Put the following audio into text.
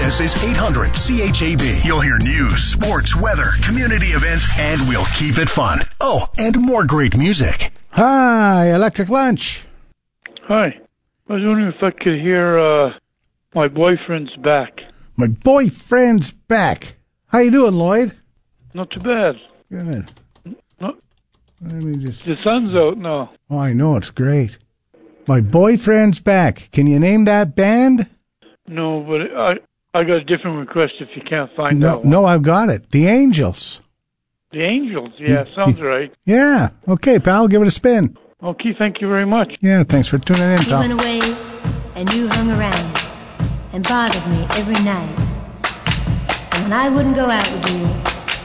This is 800 CHAB. You'll hear news, sports, weather, community events, and we'll keep it fun. Oh, and more great music. Hi, Electric Lunch. Hi. I was wondering if I could hear My Boyfriend's Back. My boyfriend's back. How you doing, Lloyd? Not too bad. Good. No. Let me just... The sun's out now. Oh, I know. It's great. My boyfriend's back. Can you name that band? No, but I got a different request if you can't find out. No, I've got it. The Angels. The Angels? Yeah, sounds right. Yeah. Okay, pal. Give it a spin. Okay, thank you very much. Yeah, thanks for tuning in, pal. You went away and you hung around and bothered me every night. And when I wouldn't go out with you,